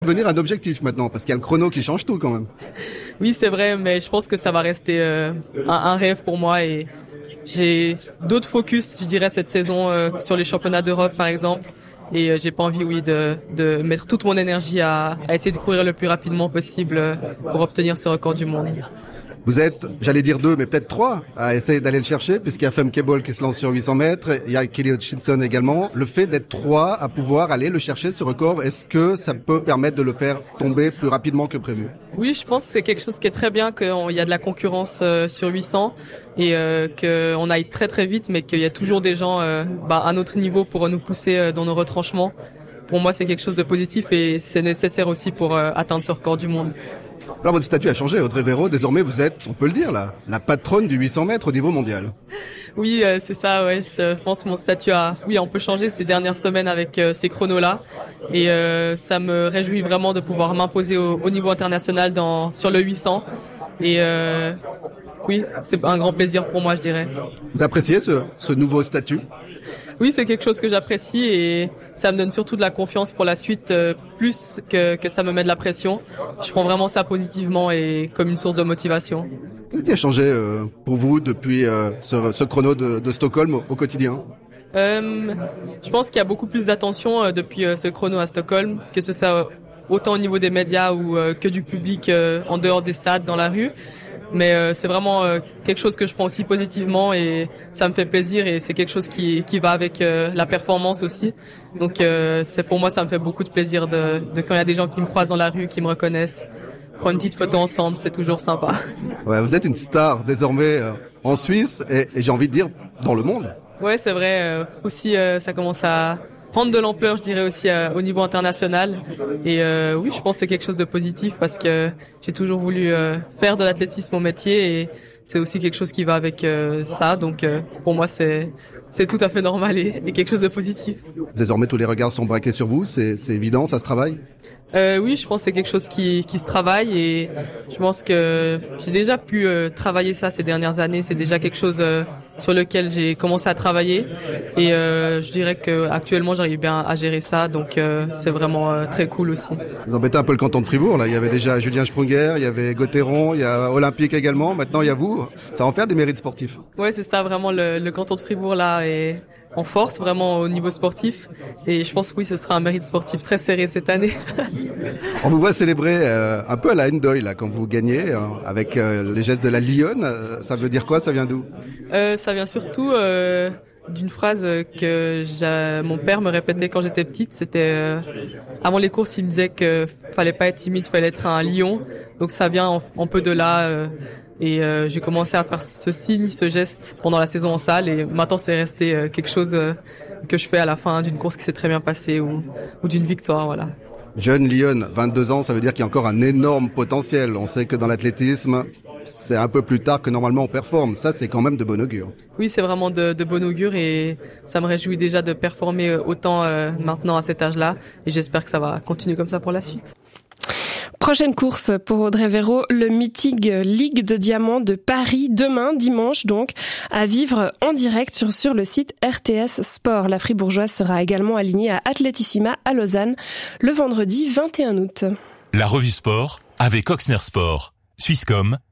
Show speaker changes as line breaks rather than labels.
Devenir un objectif maintenant, parce qu'il y a le chrono qui change tout quand même.
Oui, c'est vrai, mais je pense que ça va rester un rêve pour moi et j'ai d'autres focus, je dirais, cette saison sur les championnats d'Europe, par exemple. Et j'ai pas envie, de mettre toute mon énergie à essayer de courir le plus rapidement possible pour obtenir ce record du monde.
Vous êtes, j'allais dire 2, mais peut-être 3 à essayer d'aller le chercher, puisqu'il y a Femke Bol qui se lance sur 800 mètres, il y a Kelly Hutchinson également. Le fait d'être 3 à pouvoir aller le chercher, ce record, est-ce que ça peut permettre de le faire tomber plus rapidement que prévu?
Oui, je pense que c'est quelque chose qui est très bien, qu'il y a de la concurrence sur 800 et qu'on aille très très vite, mais qu'il y a toujours des gens à notre niveau pour nous pousser dans nos retranchements. Pour moi, c'est quelque chose de positif et c'est nécessaire aussi pour atteindre ce record du monde.
Alors votre statut a changé, Audrey Véro, désormais vous êtes, on peut le dire là, la patronne du 800 mètres au niveau mondial.
Oui, c'est ça, ouais. Je pense que mon statut a un peu changé ces dernières semaines avec ces chronos-là. Et ça me réjouit vraiment de pouvoir m'imposer au niveau international sur le 800. Et oui, c'est un grand plaisir pour moi, je dirais.
Vous appréciez ce nouveau statut ?
Oui, c'est quelque chose que j'apprécie et ça me donne surtout de la confiance pour la suite, plus que ça me met de la pression. Je prends vraiment ça positivement et comme une source de motivation.
Qu'est-ce qui a changé pour vous depuis ce chrono de Stockholm au quotidien ?
Je pense qu'il y a beaucoup plus d'attention depuis ce chrono à Stockholm, que ce soit autant au niveau des médias ou que du public en dehors des stades, dans la rue. Mais c'est vraiment quelque chose que je prends aussi positivement et ça me fait plaisir et c'est quelque chose qui va avec la performance aussi. Donc c'est pour moi, ça me fait beaucoup de plaisir de quand il y a des gens qui me croisent dans la rue, qui me reconnaissent. Prendre une petite photo ensemble, c'est toujours sympa.
Ouais, vous êtes une star désormais en Suisse et j'ai envie de dire dans le monde.
Ouais, c'est vrai. Aussi, ça commence à prendre de l'ampleur, je dirais aussi au niveau international. Et oui, je pense que c'est quelque chose de positif parce que j'ai toujours voulu faire de l'athlétisme mon métier et c'est aussi quelque chose qui va avec ça. Donc pour moi, c'est tout à fait normal et quelque chose de positif.
Désormais, tous les regards sont braqués sur vous, c'est évident, ça se travaille ?
Oui, je pense que c'est quelque chose qui se travaille et je pense que j'ai déjà pu travailler ça ces dernières années. C'est déjà quelque chose sur lequel j'ai commencé à travailler et je dirais que actuellement j'arrive bien à gérer ça. Donc c'est vraiment très cool aussi.
Vous embêtez un peu le canton de Fribourg là. Il y avait déjà Julien Sprunger, il y avait Gauthieron, il y a Olympique également. Maintenant il y a vous. Ça va en faire des mérites sportifs.
Ouais, c'est ça vraiment le canton de Fribourg là est en force vraiment au niveau sportif et je pense que oui, ce sera un mérite sportif très serré cette année.
On vous voit célébrer un peu à la Hendoy là quand vous gagnez avec les gestes de la lionne. Ça veut dire quoi ? Ça vient d'où ?
Ça vient surtout d'une phrase que mon père me répétait quand j'étais petite. C'était avant les courses, il me disait que fallait pas être timide, fallait être un lion. Donc ça vient un peu de là. Et j'ai commencé à faire ce signe, ce geste pendant la saison en salle et maintenant c'est resté quelque chose que je fais à la fin d'une course qui s'est très bien passée ou d'une victoire, voilà.
Jeune lionne, 22 ans, ça veut dire qu'il y a encore un énorme potentiel. On sait que dans l'athlétisme, c'est un peu plus tard que normalement on performe. Ça, c'est quand même de bon augure.
Oui, c'est vraiment de bon augure et ça me réjouit déjà de performer autant maintenant à cet âge-là et j'espère que ça va continuer comme ça pour la suite.
Prochaine course pour Audrey Véro, le meeting Ligue de Diamants de Paris, demain, dimanche donc, à vivre en direct sur le site RTS Sport. La Fribourgeoise sera également alignée à Atletissima à Lausanne le vendredi 21 août.
La revue sport avec Oxner Sport, Swisscom,